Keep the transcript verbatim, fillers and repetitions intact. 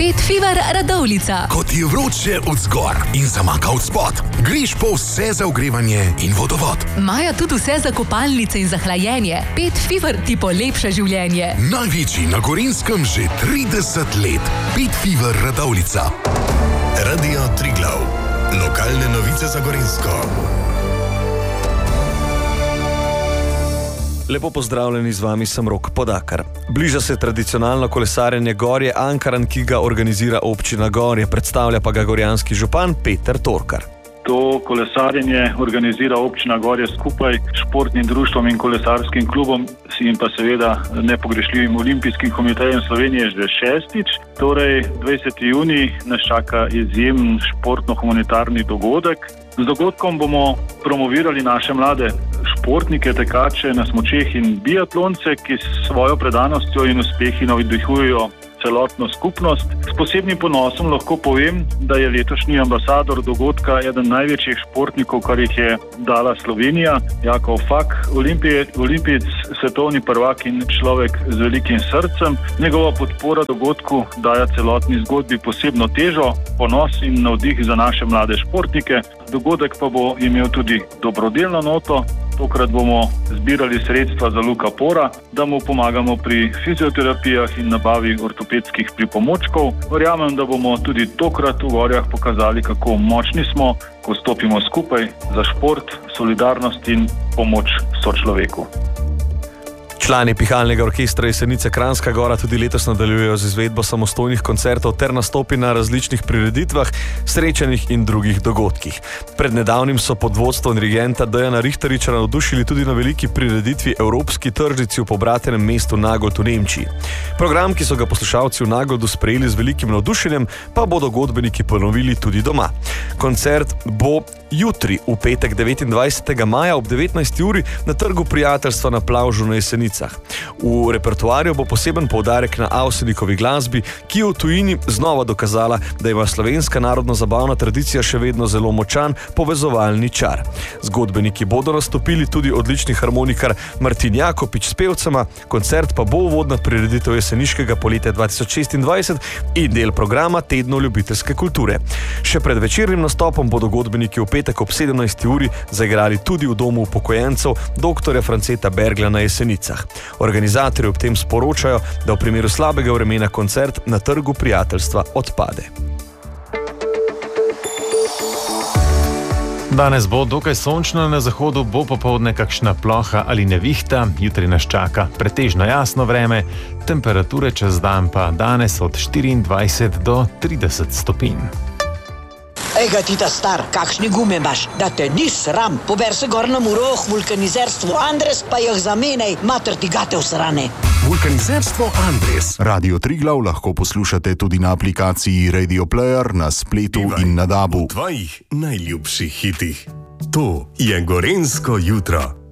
Pet Fever Radovljica. Ko ti je vroče od zgor in zamaka od spod, greš po vse za ogrevanje in vodovod. Imajo tudi vse za kopalnice in za hlajenje. Pet Fever ti polepša življenje. Največji na Gorenjskem že trideset let. Pet Fever Radovljica. Radio Triglav. Lokalne novice za Gorenjsko. Lepo pozdravljeni, z vami sem Rok Podakar. Bliža se tradicionalno kolesarjenje Gorje Ankaran, ki ga organizira občina Gorje, predstavlja pa ga gorjanski župan Peter Torkar. To kolesarjenje organizira občina Gorje skupaj s športnim društvom in kolesarskim klubom in pa seveda nepogrešljivim olimpijskim komitejem Slovenije že šestič. Torej, dvajseti junij nas čaka izjemen športno-humanitarni dogodek. Z dogodkom bomo promovirali naše mlade športnike, tekače na smučeh in biatlonce, ki s svojo predanostjo in uspehi navdihujejo celotno skupnost. S posebnim ponosom lahko povem, da je letošnji ambasador dogodka eden največjih športnikov, kar jih je dala Slovenija, Jakov Fak, olimpijec, olimpijec, svetovni prvak in človek z velikim srcem. Njegova podpora dogodku daje celotni zgodbi posebno težo, ponos in navdih za naše mlade športnike. Dogodek pa bo imel tudi dobrodelno noto. Tokrat bomo zbirali sredstva za Luka Pora, da mu pomagamo pri fizioterapijah in nabavi ortopedskih pripomočkov. Verjamem, da bomo tudi tokrat v Gorjah pokazali, kako močni smo, ko stopimo skupaj za šport, solidarnost in pomoč sočloveku. Člani pihalnega orkestra Jesenice Kranjska Gora tudi letos nadaljujejo z izvedbo samostojnih koncertov ter nastopi na različnih prireditvah, srečanjih in drugih dogodkih. Pred nedavnim so pod vodstvom dirigenta Dejana Rihtariča navdušili tudi na veliki prireditvi Evropski tržnici v pobratenem mestu Nagold v Nemčiji. Program, ki so ga poslušalci v Nagoldu sprejeli z velikim navdušenjem, pa bodo godbeniki ponovili tudi doma. Koncert bo jutri, v petek devetindvajsetega maja ob devetnajsti uri na Trgu prijateljstva na Plavžu na Jesenicah. V repertoarju bo poseben poudarek na Avsenikovi glasbi, ki je v tujini znova dokazala, da ima slovenska narodno-zabavna tradicija še vedno zelo močan povezovalni čar. Zgodbeniki bodo nastopili tudi odlični harmonikar Martin Jakopič s pevcema, koncert pa bo uvodna prireditev jeseniškega poletja dva tisoč šestindvajset in del programa Tednov ljubiteljske kulture. Še pred večernim nastopom bodo godbeniki v petek ob sedemnajsti uri zaigrali tudi v domu upokojencev doktorja Franceta Bergla na Jesenicah. Organizatorji ob tem sporočajo, da v primeru slabega vremena koncert na Trgu prijateljstva odpade. Danes bo dokaj sončno, na zahodu bo popoldne kakšna ploha ali nevihta, jutri nas čaka pretežno jasno vreme, temperature čez dan pa danes od štiriindvajset do trideset stopinj. Ega ti ta star, kakšni gume imaš, da te ni sram, pober se gor na Muroh, vulkanizerstvo Andres, pa jih zamenjaj, mater ti gate usrane. Vulkanizerstvo Andres. Radio Triglav lahko poslušate tudi na aplikaciji Radio Player, na spletu Bivaj in na dabu. V tvojih najljubših hitih. To je Gorenjsko jutro.